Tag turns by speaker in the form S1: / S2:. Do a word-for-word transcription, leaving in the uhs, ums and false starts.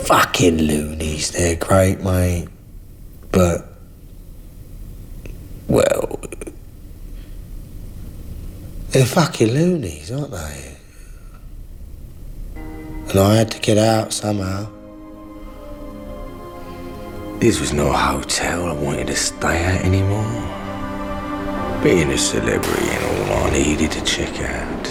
S1: fucking loonies. They're great, mate. But, well, they're fucking loonies, aren't they? And I had to get out somehow. This was no hotel I wanted to stay at anymore. Being a celebrity and all, I needed to check out.